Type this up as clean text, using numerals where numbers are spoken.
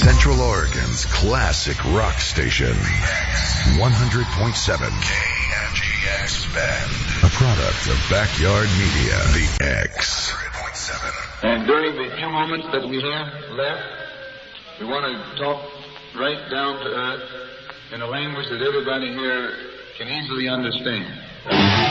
Central Oregon's classic rock station. 100.7 KNGX Bend. A product of Backyard Media. The X. 100.7. And during the few moments that we have left, we want to talk right down to earth in a language that everybody here can easily understand.